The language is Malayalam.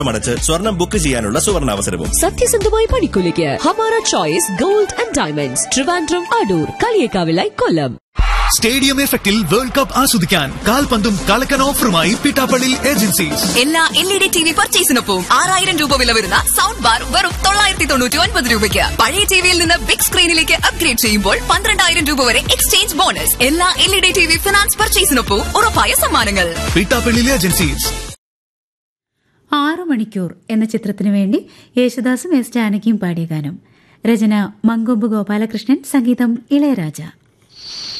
അടച്ച് സ്വർണം ബുക്ക് ചെയ്യാനുള്ള സുവർണാവസരവും. സത്യസന്ധമായ പണിക്കൂലിക്ക് Hamara choice gold and diamonds, Trivandrum, Adoor, കളിയേക്കാവിലായി, Kollam. Stadium എഫക്റ്റിൽ വേൾഡ് കപ്പ് ആസ്വദിക്കാൻ കാൽപന്തും കളക്കൻ ഓഫറുമായി പിട്ടാപ്പള്ളി ഏജൻസീസ്. എല്ലാ LED TV പർച്ചേസിനൊപ്പം 6000 രൂപ വില വരുന്ന സൗണ്ട് ബാർ വെറും 999 രൂപയ്ക്ക്. പഴയ ടിവിയിൽ നിന്ന് ബിഗ് സ്ക്രീനിലേക്ക് അപ്ഗ്രേഡ് ചെയ്യുമ്പോൾ 12000 രൂപ വരെ എക്സ്ചേഞ്ച് ബോണസ്. എല്ലാ LED TV ഫിനാൻസ് പർച്ചേസിനൊപ്പം ഉറപ്പായ സമ്മാനങ്ങൾ. പിട്ടാപ്പള്ളി ഏജൻസീസ്. 6 മണിക്കൂർ എന്ന ചിത്രത്തിനു വേണ്ടി യേശുദാസും എസ് ജാനകിയും പാടിയ ഗാനം. രചന മങ്കൊമ്പ് ഗോപാലകൃഷ്ണൻ, സംഗീതം ഇളയരാജ.